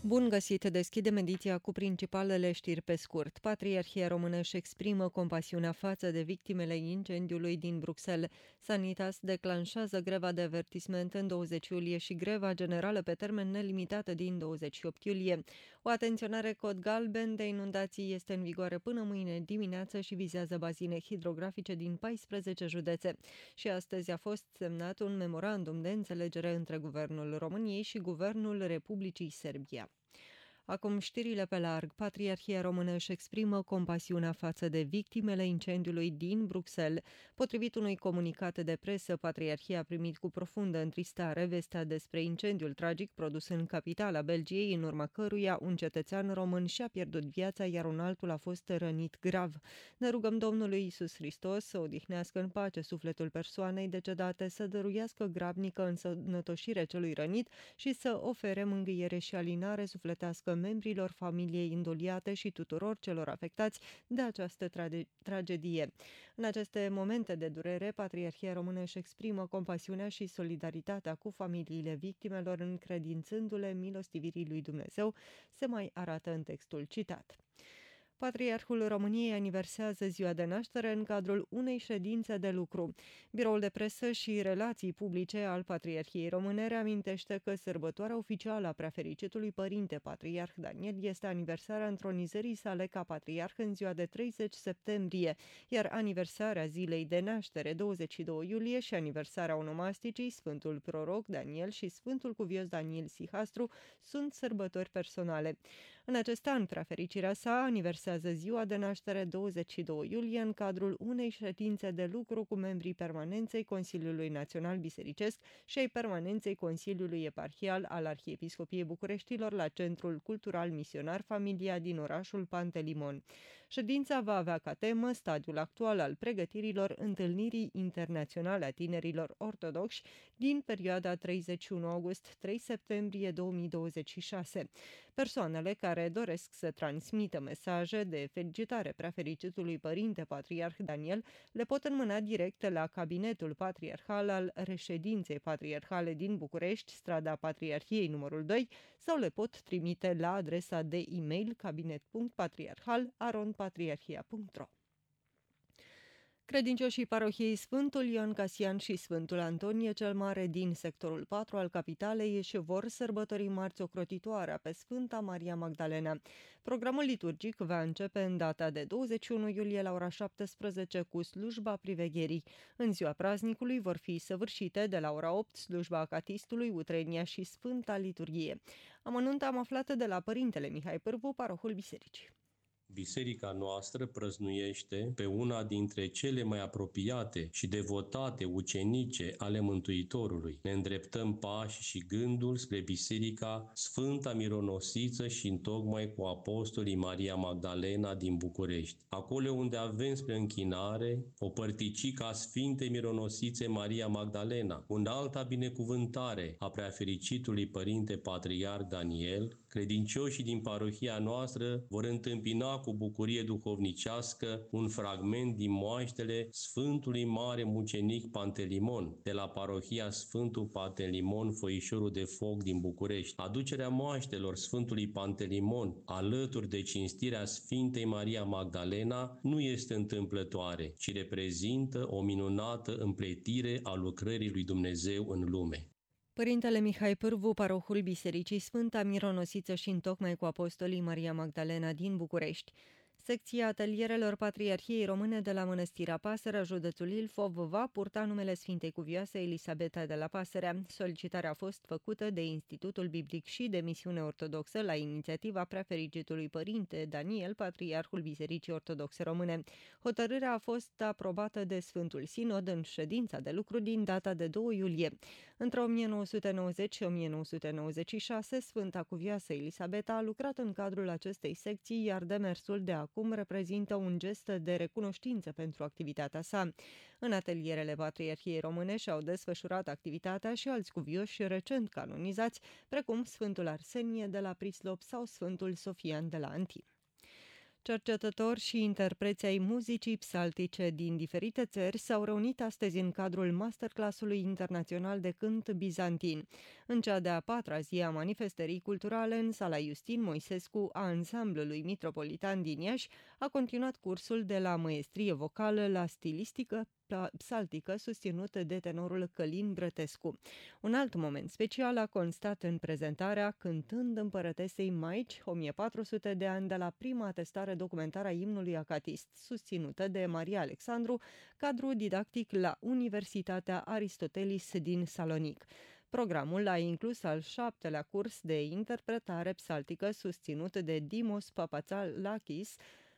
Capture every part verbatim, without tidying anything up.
Bun găsit! Deschidem ediția cu principalele știri pe scurt. Patriarhia Română își exprimă compasiunea față de victimele incendiului din Bruxelles. Sanitas declanșează greva de avertisment în douăzeci iulie și greva generală pe termen nelimitat din douăzeci și opt iulie. O atenționare cod galben de inundații este în vigoare până mâine dimineață și vizează bazine hidrografice din paisprezece județe. Și astăzi a fost semnat un memorandum de înțelegere între Guvernul României și Guvernul Republicii Serbia. Acum știrile pe larg. Patriarhia Română își exprimă compasiunea față de victimele incendiului din Bruxelles. Potrivit unui comunicat de presă, Patriarhia a primit cu profundă întristare vestea despre incendiul tragic produs în capitala Belgiei, în urma căruia un cetățean român și-a pierdut viața, iar un altul a fost rănit grav. Ne rugăm Domnului Iisus Hristos să odihnească în pace sufletul persoanei decedate, să dăruiască grabnică însănătoșire celui rănit și să ofere mângâiere și alinare sufletească membrilor familiei indoliate și tuturor celor afectați de această tra- tragedie. În aceste momente de durere, Patriarhia Română își exprimă compasiunea și solidaritatea cu familiile victimelor, încredințându-le milostivirii lui Dumnezeu, se mai arată în textul citat. Patriarhul României aniversează ziua de naștere în cadrul unei ședințe de lucru. Biroul de presă și relații publice al Patriarhiei Române reamintește că sărbătoarea oficială a preafericitului părinte patriarh Daniel este aniversarea întronizării sale ca patriarh în ziua de treizeci septembrie, iar aniversarea zilei de naștere douăzeci și doi iulie și aniversarea onomasticii Sfântul Proroc Daniel și Sfântul Cuvios Daniel Sihastru sunt sărbători personale. În acest an, preafericirea sa aniversează ziua de naștere douăzeci și doi iulie în cadrul unei ședințe de lucru cu membrii permanenței Consiliului Național Bisericesc și ai permanenței Consiliului Eparhial al Arhiepiscopiei Bucureștilor la Centrul Cultural Misionar Familia din orașul Pantelimon. Ședința va avea ca temă stadiul actual al pregătirilor întâlnirii internaționale a tinerilor ortodoxi din perioada treizeci și unu august - trei septembrie două mii douăzeci și șase. Persoanele care doresc să transmită mesaje de felicitare preafericitului părinte patriarh Daniel le pot înmâna direct la cabinetul patriarhal al reședinței patriarhale din București, strada Patriarhiei numărul doi, sau le pot trimite la adresa de e-mail cabinet punct patriarhal arond patriarhia punct ro. Credincioșii parohiei Sfântul Ioan Casian și Sfântul Antonie cel Mare din sectorul patru al capitalei își vor sărbători marți ocrotitoarea pe Sfânta Maria Magdalena. Programul liturgic va începe în data de douăzeci și unu iulie la ora șaptesprezece cu slujba privegherii. În ziua praznicului vor fi săvârșite de la ora opt slujba Acatistului, Utrenia și Sfânta Liturghie. Amănunte am aflat de la părintele Mihai Pârvu, parohul bisericii. Biserica noastră prăznuiește pe una dintre cele mai apropiate și devotate ucenice ale Mântuitorului. Ne îndreptăm pași și gândul spre Biserica Sfânta Mironosiță și întocmai cu apostolii Maria Magdalena din București. Acolo unde avem spre închinare o părticică a Sfintei Mironosițe Maria Magdalena, un alta binecuvântare a preafericitului Părinte Patriarh Daniel, credincioșii din parohia noastră vor întâmpina cu bucurie duhovnicească un fragment din moaștele Sfântului Mare Mucenic Pantelimon, de la parohia Sfântul Pantelimon, Foișorul de Foc din București. Aducerea moaștelor Sfântului Pantelimon, alături de cinstirea Sfintei Maria Magdalena, nu este întâmplătoare, ci reprezintă o minunată împletire a lucrării lui Dumnezeu în lume. Părintele Mihai Pârvu, parohul Bisericii Sfânta Mironosiță și întocmai cu apostolii Maria Magdalena din București. Secția atelierelor Patriarhiei Române de la Mănăstirea Pasărea, județul Ilfov, va purta numele Sfintei Cuvioase Elisabeta de la Pasărea. Solicitarea a fost făcută de Institutul Biblic și de Misiune Ortodoxă la inițiativa preafericitului părinte Daniel, patriarhul Bisericii Ortodoxe Române. Hotărârea a fost aprobată de Sfântul Sinod în ședința de lucru din data de doi iulie. Între o mie nouă sute nouăzeci și o mie nouă sute nouăzeci și șase, Sfânta Cuvioasă Elisabeta a lucrat în cadrul acestei secții, iar demersul de acum reprezintă un gest de recunoștință pentru activitatea sa. În atelierele Patriarhiei Române și-au desfășurat activitatea și alți cuvioși recent canonizați, precum Sfântul Arsenie de la Prislop sau Sfântul Sofian de la Antim. Cercetători și interpreți ai muzicii psaltice din diferite țări s-au reunit astăzi în cadrul masterclass-ului internațional de cânt bizantin. În cea de-a patra zi a manifestării culturale, în sala Iustin Moisescu a ansamblului Mitropolitan din Iași, a continuat cursul de la măestrie vocală la stilistică psaltică susținută de tenorul Călin Brătescu. Un alt moment special a constat în prezentarea Cântând Împărătesei Maici, o mie patru sute de ani de la prima atestare documentară a imnului acatist, susținută de Maria Alexandru, cadru didactic la Universitatea Aristotelis din Salonic. Programul a inclus al șaptelea curs de interpretare psaltică susținut de Dimos Papațalakis,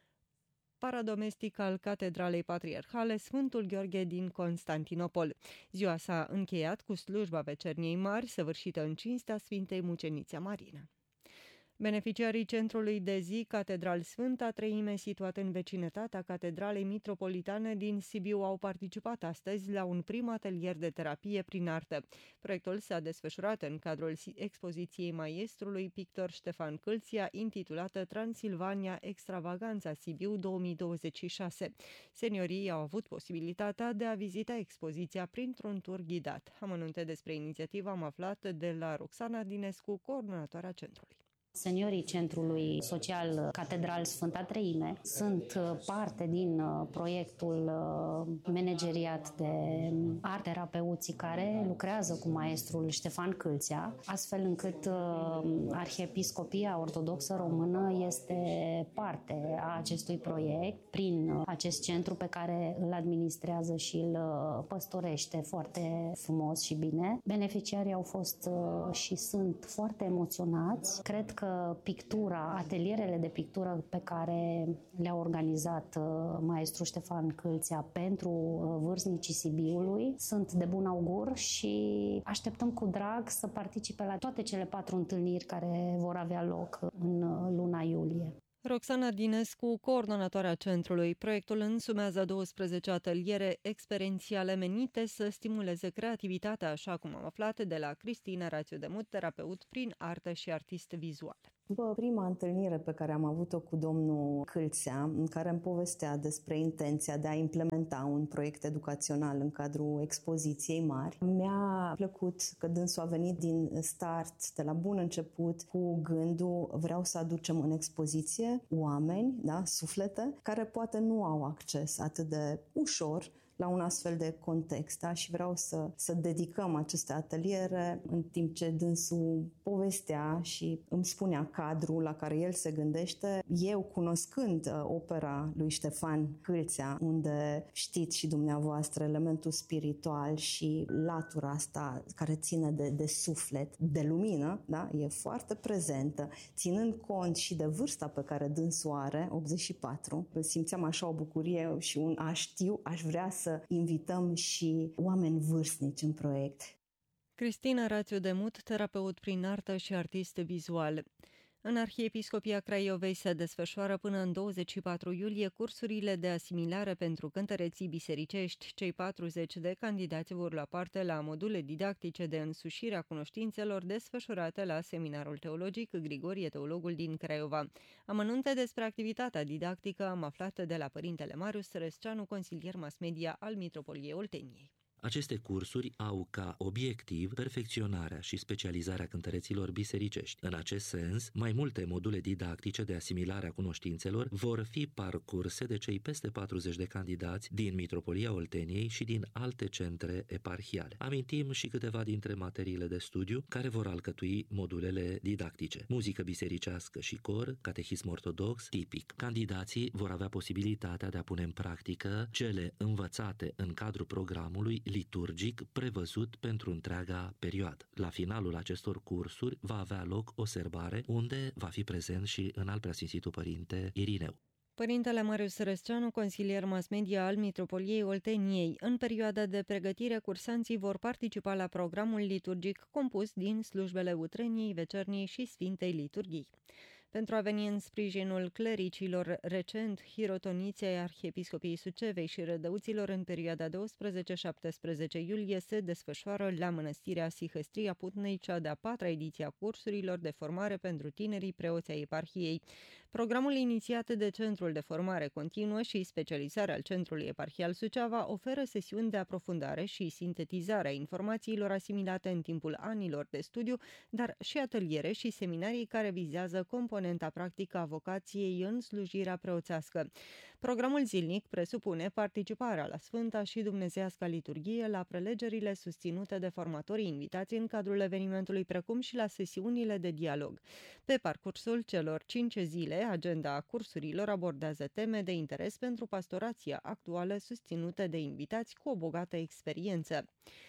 paradomestic al Catedralei Patriarhale Sfântul Gheorghe din Constantinopol. Ziua s-a încheiat cu slujba Vecerniei Mari, săvârșită în cinstea Sfintei Mucenițe Marina. Beneficiarii centrului de zi Catedral Sfânta Treime, situat în vecinătatea Catedralei Mitropolitane din Sibiu, au participat astăzi la un prim atelier de terapie prin artă. Proiectul s-a desfășurat în cadrul expoziției maestrului pictor Ștefan Câlția, intitulată Transilvania Extravaganța Sibiu două mii douăzeci și șase. Seniorii au avut posibilitatea de a vizita expoziția printr-un tur ghidat. Amănunte despre inițiativă am aflat de la Roxana Dinescu, coordonatoarea centrului. Seniorii Centrului Social Catedral Sfânta Treime sunt parte din proiectul manageriat de art terapeuții care lucrează cu maestrul Ștefan Câlția, astfel încât Arhiepiscopia Ortodoxă Română este parte a acestui proiect prin acest centru pe care îl administrează și îl păstorește foarte frumos și bine. Beneficiarii au fost și sunt foarte emoționați. Cred că că pictura, atelierele de pictură pe care le-a organizat maestru Ștefan Câlția pentru vârstnicii Sibiului sunt de bun augur și așteptăm cu drag să participe la toate cele patru întâlniri care vor avea loc în luna iulie. Roxana Dinescu, coordonatoarea centrului. Proiectul însumează douăsprezece ateliere experiențiale menite să stimuleze creativitatea, așa cum am aflat de la Cristina Rațiu Demut, terapeut prin artă și artist vizual. După prima întâlnire pe care am avut-o cu domnul Câlțea, în care îmi povestea despre intenția de a implementa un proiect educațional în cadrul expoziției mari, mi-a plăcut că dânsul a venit din start, de la bun început, cu gândul vreau să aducem în expoziție oameni, da, suflete, care poate nu au acces atât de ușor la un astfel de context, da? Și vreau să, să dedicăm aceste ateliere în timp ce dânsul povestea și îmi spunea cadrul la care el se gândește. Eu, cunoscând uh, opera lui Ștefan Câlțea, unde știți și dumneavoastră elementul spiritual și latura asta care ține de, de suflet, de lumină, da? E foarte prezentă, ținând cont și de vârsta pe care dânsul are, optzeci și patru. Simțeam așa o bucurie și un a știu, aș vrea să invităm și oameni vârstnici în proiect. Cristina Rațiu Demut, terapeut prin artă și artist vizual. În Arhiepiscopia Craiovei se desfășoară până în douăzeci și patru iulie cursurile de asimilare pentru cântăreții bisericești. Cei patruzeci de candidați vor lua parte la module didactice de însușire a cunoștințelor desfășurate la Seminarul Teologic Grigorie Teologul din Craiova. Amănunte despre activitatea didactică am aflat de la părintele Marius Sărăsceanu, consilier mass media al Mitropoliei Olteniei. Aceste cursuri au ca obiectiv perfecționarea și specializarea cântăreților bisericești. În acest sens, mai multe module didactice de asimilare a cunoștințelor vor fi parcurse de cei peste patruzeci de candidați din Mitropolia Olteniei și din alte centre eparhiale. Amintim și câteva dintre materiile de studiu care vor alcătui modulele didactice: muzică bisericească și cor, catehism ortodox, tipic. Candidații vor avea posibilitatea de a pune în practică cele învățate în cadrul programului liturgic prevăzut pentru întreaga perioadă. La finalul acestor cursuri va avea loc o serbare unde va fi prezent și Înalt Preasfințitul Părinte Irineu. Părintele Marius Sărăsceanu, consilier mass media al Mitropoliei Olteniei. În perioada de pregătire, cursanții vor participa la programul liturgic compus din slujbele utreniei, vecerniei și Sfintei Liturghii. Pentru a veni în sprijinul clericilor recent hirotoniți ai Arhiepiscopiei Sucevei și rădăuților în perioada douăsprezece șaptesprezece iulie se desfășoară la Mănăstirea Sihăstria Putnei cea de-a patra ediție a cursurilor de formare pentru tinerii preoți ai eparhiei. Programul inițiat de Centrul de Formare Continuă și Specializare al Centrului Eparhial Suceava oferă sesiuni de aprofundare și sintetizare a informațiilor asimilate în timpul anilor de studiu, dar și ateliere și seminarii care vizează componenta practică a vocației în slujirea preoțească. Programul zilnic presupune participarea la Sfânta și Dumnezeiasca Liturghie, la prelegerile susținute de formatorii invitați în cadrul evenimentului, precum și la sesiunile de dialog. Pe parcursul celor cinci zile, agenda cursurilor abordează teme de interes pentru pastorația actuală susținute de invitați cu o bogată experiență.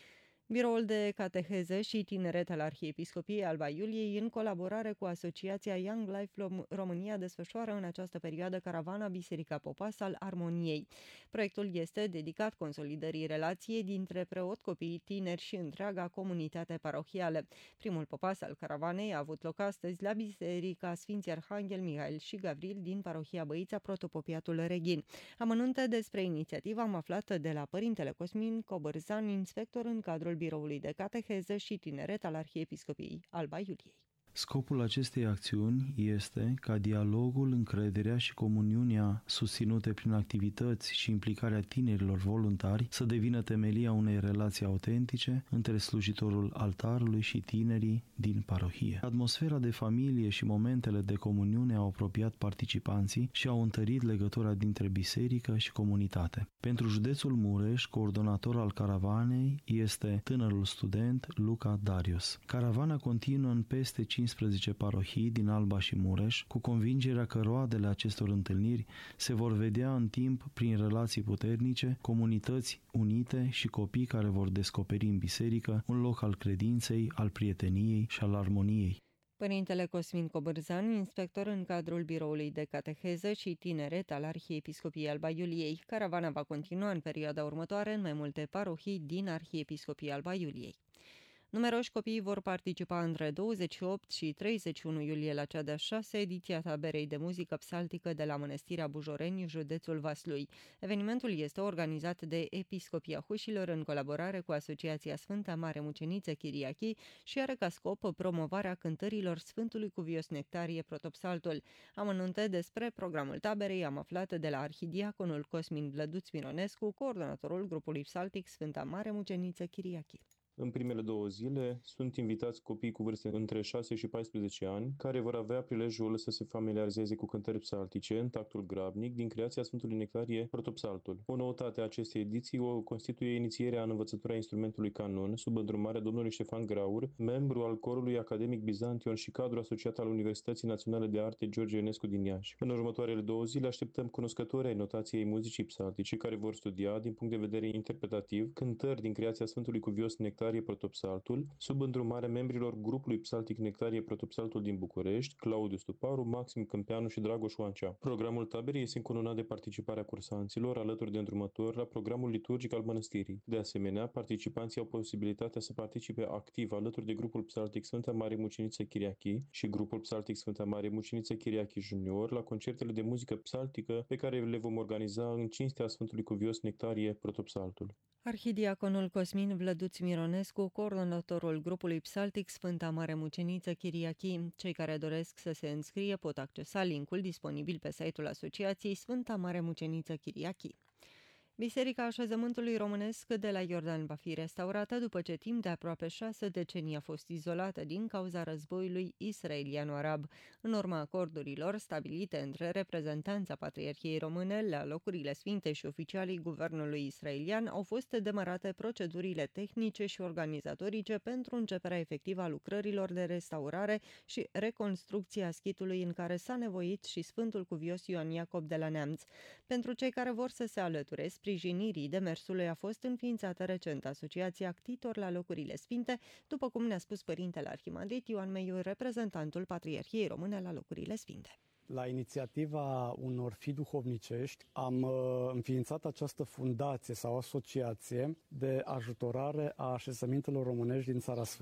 Biroul de cateheză și tineret al Arhiepiscopiei Alba Iuliei, în colaborare cu Asociația Young Life România, desfășoară în această perioadă caravana Biserica Popas al Armoniei. Proiectul este dedicat consolidării relației dintre preot, copii, tineri și întreaga comunitate parohială. Primul popas al caravanei a avut loc astăzi la Biserica Sfinții Arhanghel Mihail și Gavril din parohia Băița, Protopopiatul Reghin. Amănunte despre inițiativă am aflat de la Părintele Cosmin Cobărzan, inspector în cadrul Biroului de cateheză și tineret al Arhiepiscopiei Alba Iuliei. Scopul acestei acțiuni este ca dialogul, încrederea și comuniunea susținute prin activități și implicarea tinerilor voluntari să devină temelia unei relații autentice între slujitorul altarului și tinerii din parohie. Atmosfera de familie și momentele de comuniune au apropiat participanții și au întărit legătura dintre biserică și comunitate. Pentru județul Mureș, coordonator al caravanei este tânărul student Luca Darius. Caravana continuă în peste cincisprezece parohii din Alba și Mureș, cu convingerea că roadele acestor întâlniri se vor vedea în timp prin relații puternice, comunități unite și copii care vor descoperi în biserică un loc al credinței, al prieteniei și al armoniei. Părintele Cosmin Cobărzan, inspector în cadrul Biroului de cateheză și tineret al Arhiepiscopiei Alba Iuliei. Caravana va continua în perioada următoare în mai multe parohii din Arhiepiscopia Alba Iuliei. Numeroși copii vor participa între douăzeci și opt și treizeci și unu iulie la cea de-a șasea ediție a taberei de muzică psaltică de la Mănăstirea Bujoreni, județul Vaslui. Evenimentul este organizat de Episcopia Hușilor în colaborare cu Asociația Sfânta Mare Muceniță Chiriachi și are ca scop promovarea cântărilor Sfântului Cuvios Nectarie Protopsaltul. Amănunte despre programul taberei am aflat de la arhidiaconul Cosmin Vlăduț Mironescu, coordonatorul grupului psaltic Sfânta Mare Muceniță Chiriachi. În primele două zile sunt invitați copii cu vârste între șase și paisprezece ani, care vor avea prilejul să se familiarizeze cu cântări psaltice în tactul grabnic din creația Sfântului Nectarie Protopsaltul. O noutate a acestei ediții o constituie inițierea în învățătura instrumentului canon sub îndrumarea domnului Ștefan Graur, membru al corului academic Bizantion și cadru asociat al Universității Naționale de Arte George Enescu din Iași. În următoarele două zile așteptăm cunoscători ai notației muzicii psaltice care vor studia din punct de vedere interpretativ cântări din creația Sfântului Cuvios Nectarie Protopsaltul, sub îndrumarea membrilor grupului psaltic Nectarie Protopsaltul din București, Claudiu Stuparu, Maxim Câmpeanu și Dragoș Oancea. Programul taberei este încununat de participarea cursanților alături de îndrumători la programul liturgic al mănăstirii. De asemenea, participanții au posibilitatea să participe activ alături de grupul psaltic Sfânta Mare Muceniță Chiriachi și grupul psaltic Sfânta Mare Muceniță Chiriachi Junior la concertele de muzică psaltică pe care le vom organiza în cinstea Sfântului Cuvios Nectarie Protopsaltul. Arhidiaconul Cosmin Vlăduț Mironescu, coordonatorul grupului psaltic Sfânta Mare Muceniță Chiriachi. Cei care doresc să se înscrie pot accesa linkul disponibil pe site-ul asociației Sfânta Mare Muceniță Chiriachi. Biserica Așezământului Românesc de la Iordan va fi restaurată după ce timp de aproape șase decenii a fost izolată din cauza războiului israeliano-arab. În urma acordurilor stabilite între reprezentanța Patriarhiei Române la locurile sfinte și oficialii guvernului israelian, au fost demarate procedurile tehnice și organizatorice pentru începerea efectivă a lucrărilor de restaurare și reconstrucție a schitului în care s-a nevoit și Sfântul Cuvios Ioan Iacob de la Neamț. Pentru cei care vor să se alăture sprijinirii demersului a fost înființată recent Asociația Ctitor la locurile sfinte, după cum ne-a spus părintele arhimandrit Ioan Meiu, reprezentantul Patriarhiei Române la locurile sfinte. La inițiativa unor fii duhovnicești am uh, înființat această fundație sau asociație de ajutorare a așezămintelor românești din Țara Sfântă.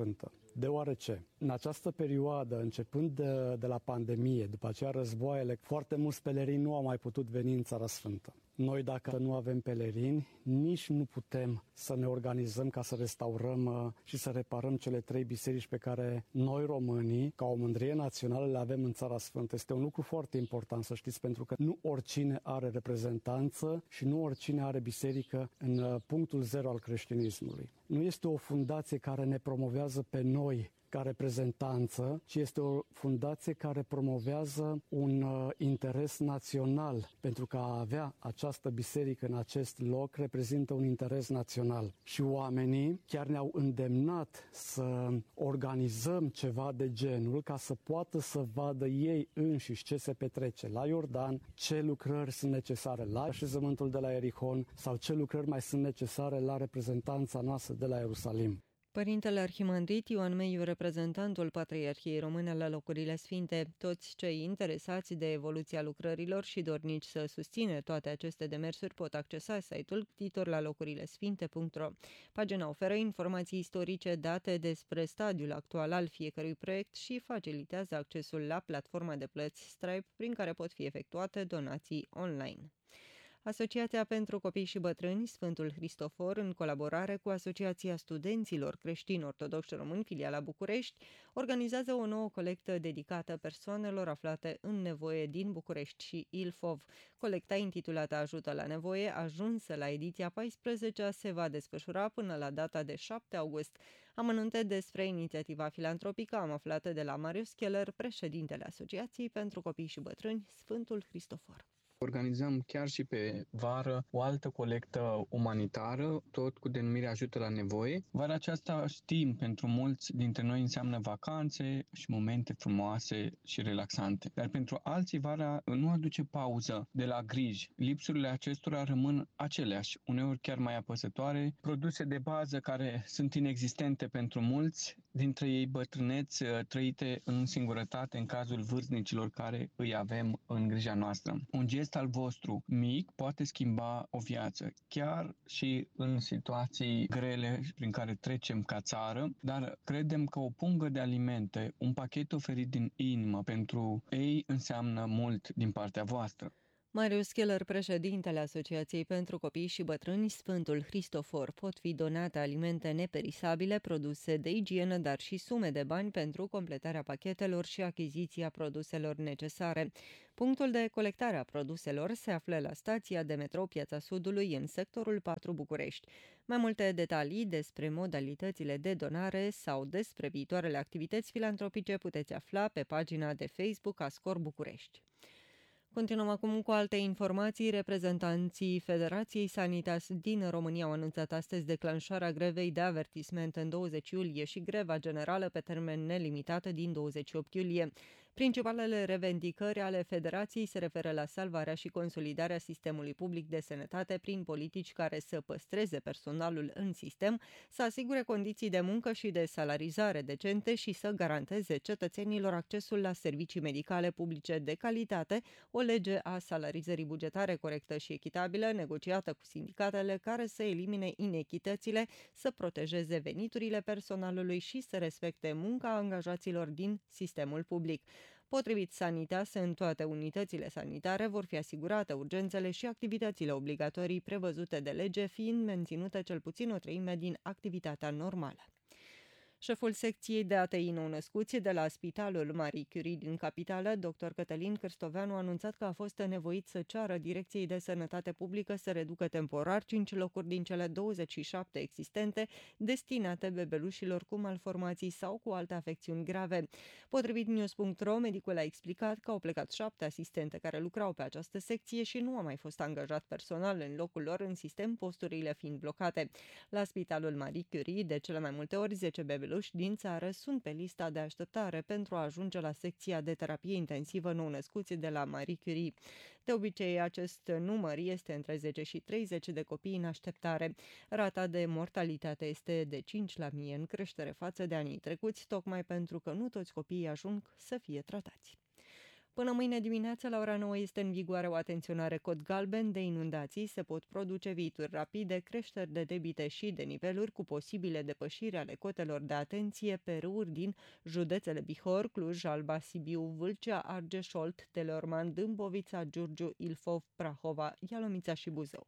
Deoarece în această perioadă, începând de, de la pandemie, după aceea războaiele, foarte mulți pelerini nu au mai putut veni în Țara Sfântă. Noi, dacă nu avem pelerini, nici nu putem să ne organizăm ca să restaurăm și să reparăm cele trei biserici pe care noi, românii, ca o mândrie națională, le avem în Țara Sfântă. Este un lucru foarte important, să știți, pentru că nu oricine are reprezentanță și nu oricine are biserică în punctul zero al creștinismului. Nu este o fundație care ne promovează pe noi ca reprezentanță, ci este o fundație care promovează un uh, interes național, pentru că a avea această biserică în acest loc reprezintă un interes național. Și oamenii chiar ne-au îndemnat să organizăm ceva de genul ca să poată să vadă ei înșiși ce se petrece la Iordan, ce lucrări sunt necesare la așezământul de la Ierihon sau ce lucrări mai sunt necesare la reprezentanța noastră de la Ierusalim. Părintele arhimandrit Ioan Meiu, reprezentantul Patriarhiei Române la locurile sfinte, toți cei interesați de evoluția lucrărilor și dornici să susține toate aceste demersuri pot accesa site-ul ctitor la locurile sfinte punct ro. Pagina oferă informații istorice, date despre stadiul actual al fiecărui proiect și facilitează accesul la platforma de plăți Stripe, prin care pot fi efectuate donații online. Asociația pentru Copii și Bătrâni Sfântul Hristofor, în colaborare cu Asociația Studenților Creștini Ortodoxi Români, filiala București, organizează o nouă colectă dedicată persoanelor aflate în nevoie din București și Ilfov. Colecta, intitulată Ajută la nevoie, ajunsă la ediția paisprezecea, se va desfășura până la data de șapte august. Amănunte despre inițiativa filantropică am aflat de la Marius Keller, președintele Asociației pentru Copii și Bătrâni Sfântul Hristofor. Organizăm chiar și pe vară o altă colectă umanitară, tot cu denumirea Ajută la nevoie. Vara aceasta, știm, pentru mulți dintre noi înseamnă vacanțe și momente frumoase și relaxante. Dar pentru alții, vara nu aduce pauză de la griji. Lipsurile acestora rămân aceleași, uneori chiar mai apăsătoare, produse de bază care sunt inexistente pentru mulți, dintre ei bătrâneți trăite în singurătate în cazul vârstnicilor care îi avem în grija noastră. Un gest al vostru mic poate schimba o viață, chiar și în situații grele prin care trecem ca țară, dar credem că o pungă de alimente, un pachet oferit din inimă pentru ei înseamnă mult din partea voastră. Marius Keller, președintele Asociației pentru Copii și Bătrâni Sfântul Hristofor, pot fi donate alimente neperisabile, produse de igienă, dar și sume de bani pentru completarea pachetelor și achiziția produselor necesare. Punctul de colectare a produselor se află la stația de metrou Piața Sudului, în sectorul patru București. Mai multe detalii despre modalitățile de donare sau despre viitoarele activități filantropice puteți afla pe pagina de Facebook a Scor București. Continuăm acum cu alte informații. Reprezentanții Federației Sanitas din România au anunțat astăzi declanșarea grevei de avertisment în douăzeci iulie și greva generală pe termen nelimitat din douăzeci și opt iulie. Principalele revendicări ale Federației se referă la salvarea și consolidarea sistemului public de sănătate prin politici care să păstreze personalul în sistem, să asigure condiții de muncă și de salarizare decente și să garanteze cetățenilor accesul la servicii medicale publice de calitate, o lege a salarizării bugetare corectă și echitabilă, negociată cu sindicatele, care să elimine inechitățile, să protejeze veniturile personalului și să respecte munca angajaților din sistemul public. Potrivit Sanitas, în toate unitățile sanitare vor fi asigurate urgențele și activitățile obligatorii prevăzute de lege, fiind menținută cel puțin o treime din activitatea normală. Șeful secției de A T I nou-născuți de la Spitalul Marie Curie din capitală, doctor Cătălin Cârstoveanu, a anunțat că a fost nevoit să ceară Direcției de Sănătate Publică să reducă temporar cinci locuri din cele douăzeci și șapte existente destinate bebelușilor cu malformații sau cu alte afecțiuni grave. Potrivit news punct ro, medicul a explicat că au plecat șapte asistente care lucrau pe această secție și nu a mai fost angajat personal în locul lor în sistem, posturile fiind blocate. La Spitalul Marie Curie, de cele mai multe ori, zece bebeluși din țară sunt pe lista de așteptare pentru a ajunge la secția de terapie intensivă nou-născuți de la Marie Curie. De obicei, acest număr este între zece și treizeci de copii în așteptare. Rata de mortalitate este de cinci la mie, în creștere față de anii trecuți, tocmai pentru că nu toți copiii ajung să fie tratați. Până mâine dimineață, la ora nouă, este în vigoare o atenționare cod galben de inundații. Se pot produce vituri rapide, creșteri de debite și de niveluri cu posibile depășiri ale cotelor de atenție pe râuri din județele Bihor, Cluj, Alba, Sibiu, Vâlcea, Argeș, Olt, Teleorman, Dâmbovița, Giurgiu, Ilfov, Prahova, Ialomița și Buzău.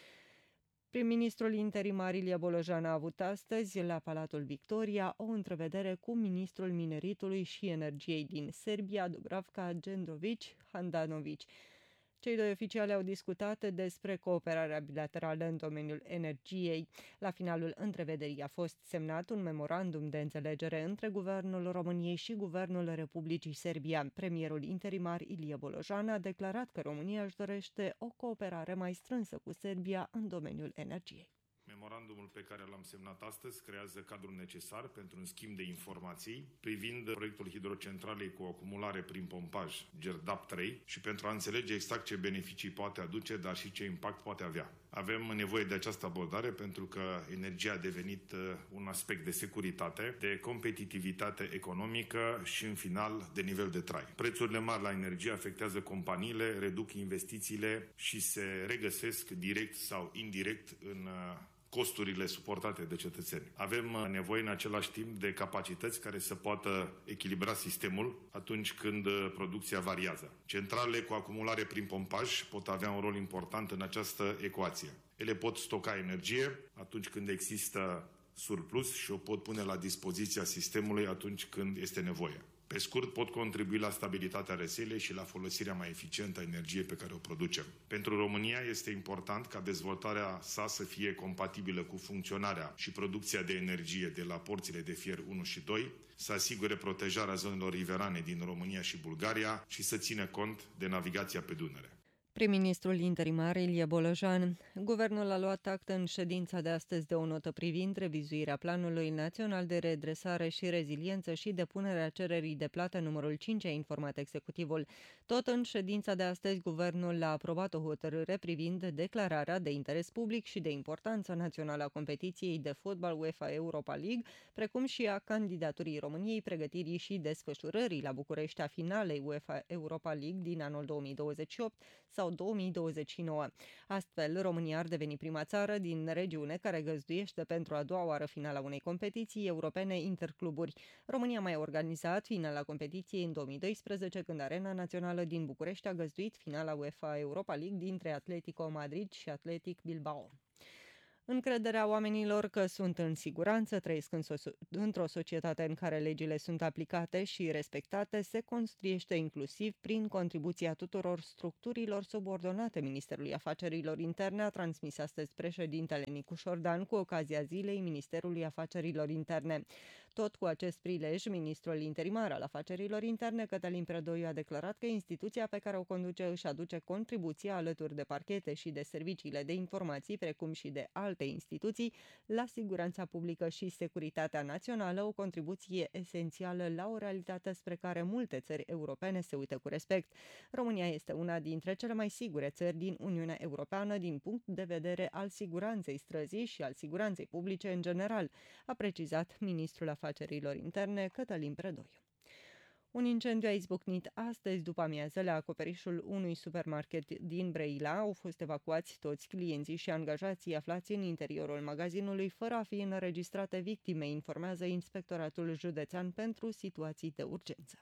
Prim-ministrul interimar Ilie Bolojan a avut astăzi la Palatul Victoria o întrevedere cu ministrul mineritului și energiei din Serbia, Dubravka Djendrović-Handanović. Cei doi oficiali au discutat despre cooperarea bilaterală în domeniul energiei. La finalul întrevederii a fost semnat un memorandum de înțelegere între Guvernul României și Guvernul Republicii Serbia. Premierul interimar Ilie Bolojan a declarat că România își dorește o cooperare mai strânsă cu Serbia în domeniul energiei. Memorandumul pe care l-am semnat astăzi creează cadrul necesar pentru un schimb de informații privind proiectul hidrocentralei cu acumulare prin pompaj Gerdap trei și pentru a înțelege exact ce beneficii poate aduce, dar și ce impact poate avea. Avem nevoie de această abordare pentru că energia a devenit un aspect de securitate, de competitivitate economică și, în final, de nivel de trai. Prețurile mari la energie afectează companiile, reduc investițiile și se regăsesc direct sau indirect în costurile suportate de cetățeni. Avem nevoie în același timp de capacități care să poată echilibra sistemul atunci când producția variază. Centralele cu acumulare prin pompaj pot avea un rol important în această ecuație. Ele pot stoca energie atunci când există surplus și o pot pune la dispoziția sistemului atunci când este nevoie. Pe scurt, pot contribui la stabilitatea rețelei și la folosirea mai eficientă a energiei pe care o producem. Pentru România este important ca dezvoltarea sa să fie compatibilă cu funcționarea și producția de energie de la porțile de fier unu și doi, să asigure protejarea zonelor riverane din România și Bulgaria și să țină cont de navigația pe Dunăre. Prim-ministrul interimar Ilie Bolojan. Guvernul a luat act în ședința de astăzi de o notă privind revizuirea Planului Național de Redresare și Reziliență și depunerea cererii de plată numărul cinci, a informat executivul. Tot în ședința de astăzi, guvernul a aprobat o hotărâre privind declararea de interes public și de importanță națională a competiției de fotbal UEFA Europa League, precum și a candidaturii României, pregătirii și desfășurării la București a finalei UEFA Europa League din anul două mii douăzeci și opt sau două mii douăzeci și nouă. Astfel, România ar deveni prima țară din regiune care găzduiește pentru a doua oară finala unei competiții europene intercluburi. România a mai organizat finala competiției în două mii doisprezece, când Arena Națională din București a găzduit finala UEFA Europa League dintre Atletico Madrid și Athletic Bilbao. Încrederea oamenilor că sunt în siguranță, trăiesc în so- într-o societate în care legile sunt aplicate și respectate, se construiește inclusiv prin contribuția tuturor structurilor subordonate Ministerului Afacerilor Interne, a transmis astăzi președintele Nicu Șordan cu ocazia zilei Ministerului Afacerilor Interne. Tot cu acest prilej, ministrul interimar al Afacerilor Interne, Cătălin Predoiu, a declarat că instituția pe care o conduce își aduce contribuția alături de parchete și de serviciile de informații, precum și de alte instituții, la siguranța publică și securitatea națională, o contribuție esențială la o realitate spre care multe țări europene se uită cu respect. România este una dintre cele mai sigure țări din Uniunea Europeană din punct de vedere al siguranței străzii și al siguranței publice în general, a precizat ministrul Afacerilor Interne Cătălin Predoiu. Un incendiu a izbucnit astăzi după amiază la acoperișul unui supermarket din Brăila. Au fost evacuați toți clienții și angajații aflați în interiorul magazinului, fără a fi înregistrate victime, informează Inspectoratul Județean pentru Situații de Urgență.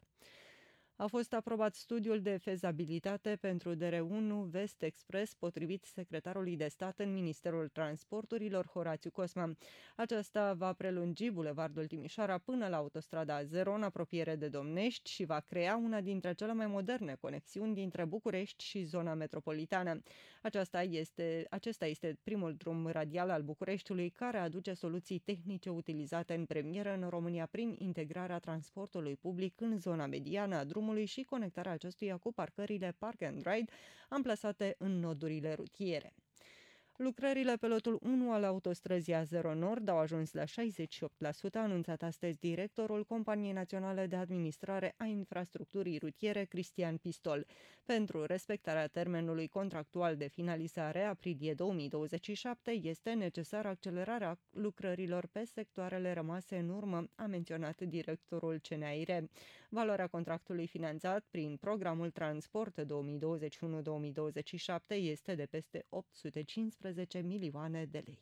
A fost aprobat studiul de fezabilitate pentru D R unu Vest Express, potrivit secretarului de stat în Ministerul Transporturilor, Horațiu Cosma. Aceasta va prelungi bulevardul Timișoara până la autostrada A zero în apropiere de Domnești și va crea una dintre cele mai moderne conexiuni dintre București și zona metropolitană. Aceasta este, acesta este primul drum radial al Bucureștiului care aduce soluții tehnice utilizate în premieră în România prin integrarea transportului public în zona mediană a drumului și conectarea acestuia cu parcările Park and Ride amplasate în nodurile rutiere. Lucrările pe lotul unu al autostrăzii A zero Nord au ajuns la șaizeci și opt la sută, a anunțat astăzi directorul Companiei Naționale de Administrare a Infrastructurii Rutiere, Cristian Pistol. Pentru respectarea termenului contractual de finalizare, aprilie două mii douăzeci și șapte, este necesară accelerarea lucrărilor pe sectoarele rămase în urmă, a menționat directorul C N A I R. Valoarea contractului finanțat prin programul Transport două mii douăzeci și unu două mii douăzeci și șapte este de peste opt sute cincisprezece milioane de lei.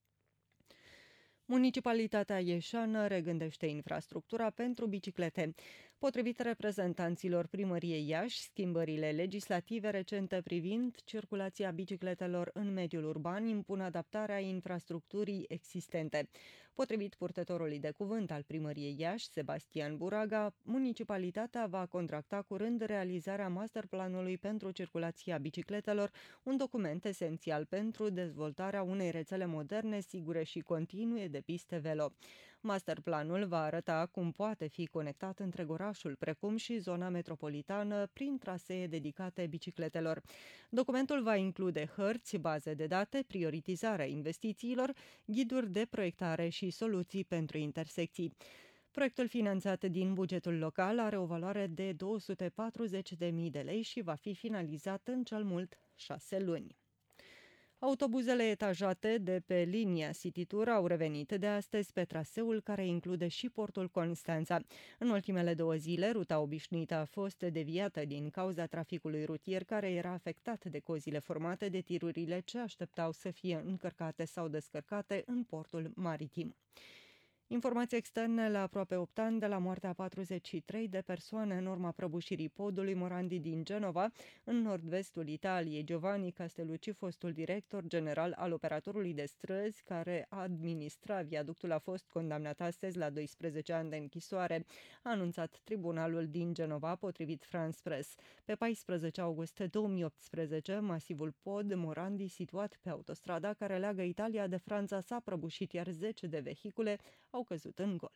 Municipalitatea Ieșană regândește infrastructura pentru biciclete. Potrivit reprezentanților Primăriei Iași, schimbările legislative recente privind circulația bicicletelor în mediul urban impun adaptarea infrastructurii existente. Potrivit purtătorului de cuvânt al Primăriei Iași, Sebastian Buraga, municipalitatea va contracta curând realizarea masterplanului pentru circulația bicicletelor, un document esențial pentru dezvoltarea unei rețele moderne, sigure și continue de piste velo. Masterplanul va arăta cum poate fi conectat întreg orașul, precum și zona metropolitană, prin trasee dedicate bicicletelor. Documentul va include hărți, baze de date, prioritizarea investițiilor, ghiduri de proiectare și soluții pentru intersecții. Proiectul finanțat din bugetul local are o valoare de două sute patruzeci de mii de lei și va fi finalizat în cel mult șase luni. Autobuzele etajate de pe linia City Tour au revenit de astăzi pe traseul care include și portul Constanța. În ultimele două zile, ruta obișnuită a fost deviată din cauza traficului rutier care era afectat de cozile formate de tirurile ce așteptau să fie încărcate sau descărcate în portul maritim. Informații externe la aproape opt ani de la moartea a patruzeci și trei de persoane în urma prăbușirii podului Morandi din Genova, în nord-vestul Italiei. Giovanni Castellucci, fostul director general al operatorului de străzi care administra viaductul, a fost condamnat astăzi la doisprezece ani de închisoare, a anunțat tribunalul din Genova, potrivit France Press. Pe paisprezece august două mii optsprezece, masivul pod Morandi, situat pe autostrada care leagă Italia de Franța, s-a prăbușit, iar zece de vehicule au căzut în gol.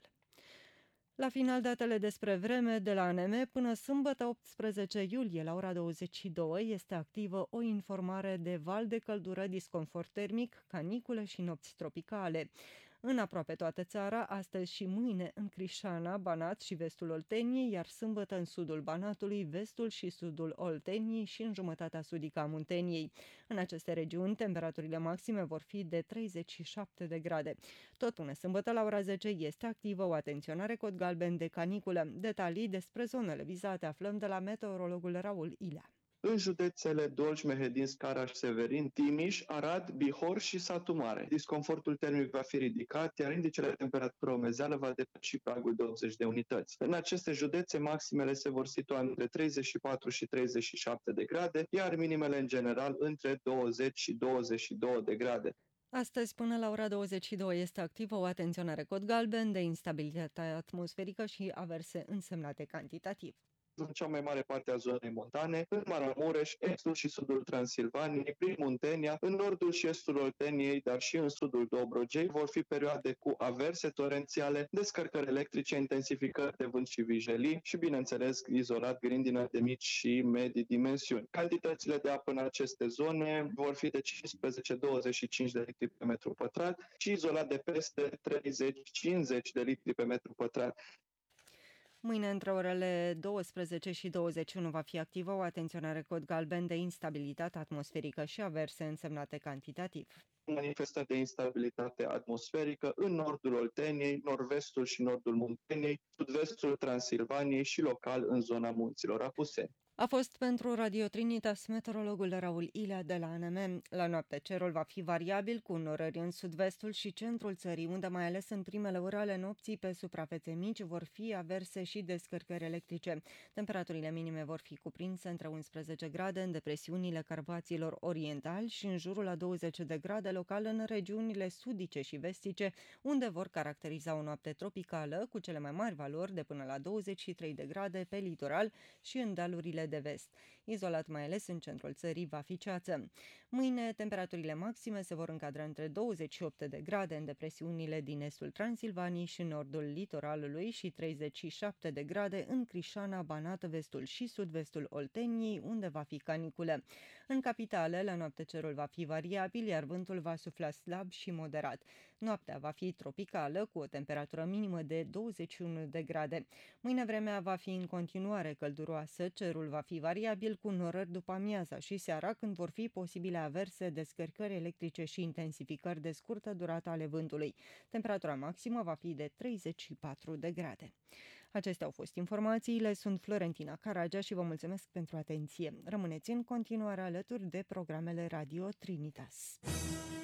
La final, datele despre vreme de la A N M. Până sâmbătă optsprezece iulie la ora douăzeci și două este activă o informare de val de căldură, disconfort termic, canicule și nopți tropicale. În aproape toată țara, astăzi și mâine în Crișana, Banat și vestul Olteniei, iar sâmbătă în sudul Banatului, vestul și sudul Olteniei și în jumătatea sudică a Munteniei. În aceste regiuni, temperaturile maxime vor fi de treizeci și șapte de grade. Tot până sâmbătă la ora zece este activă o atenționare cod galben de caniculă. Detalii despre zonele vizate aflăm de la meteorologul Raul Ilea. În județele Dolj, Mehedin, Scara și Severin, Timiș, Arad, Bihor și Satu Mare. Disconfortul termic va fi ridicat, iar indicele de temperatură omezeală va depăși pragul de optzeci de unități. În aceste județe, maximele se vor situa între treizeci și patru și treizeci și șapte de grade, iar minimele în general între douăzeci și douăzeci și două de grade. Astăzi, până la ora douăzeci și două, este activă o atenționare cod galben de instabilitate atmosferică și averse însemnate cantitativ. În cea mai mare parte a zonei montane, în Maramureș, estul și sudul Transilvaniei, prin Muntenia, în nordul și estul Olteniei, dar și în sudul Dobrogei, vor fi perioade cu averse torențiale, descărcări electrice, intensificări de vânt și vijelii și, bineînțeles, izolat grindină de mici și medii dimensiuni. Cantitățile de apă în aceste zone vor fi de cincisprezece douăzeci și cinci de litri pe metru pătrat și izolat de peste treizeci cincizeci de litri pe metru pătrat. Mâine, între orele douăsprezece și douăzeci și unu, va fi activă o atenționare cod galben de instabilitate atmosferică și averse însemnate cantitativ. Manifestări de instabilitate atmosferică în nordul Olteniei, nord-vestul și nordul Munteniei, sud-vestul Transilvaniei și local în zona munților Apuseni. A fost pentru Radio Trinitas meteorologul Raul Ilea de la A N M. La noapte cerul va fi variabil cu norări în sud-vestul și centrul țării, unde mai ales în primele ore ale nopții pe suprafețe mici vor fi averse și descărcări electrice. Temperaturile minime vor fi cuprinse între unsprezece grade în depresiunile Carpaților orientali și în jurul a douăzeci de grade local în regiunile sudice și vestice, unde vor caracteriza o noapte tropicală cu cele mai mari valori de până la douăzeci și trei de grade pe litoral și în dealurile de vest. Izolat mai ales în centrul țării va fi ceață. Mâine, temperaturile maxime se vor încadra între douăzeci și opt de grade în depresiunile din estul Transilvaniei și nordul litoralului și treizeci și șapte de grade în Crișana, Banat, vestul și sud-vestul Olteniei, unde va fi caniculă. În capitală, la noapte cerul va fi variabil, iar vântul va sufla slab și moderat. Noaptea va fi tropicală, cu o temperatură minimă de douăzeci și unu de grade. Mâine vremea va fi în continuare călduroasă, cerul va fi variabil cu norări după amiaza și seara, când vor fi posibile averse, descărcări electrice și intensificări de scurtă durată ale vântului. Temperatura maximă va fi de treizeci și patru de grade. Acestea au fost informațiile, sunt Florentina Caragea și vă mulțumesc pentru atenție. Rămâneți în continuare alături de programele Radio Trinitas.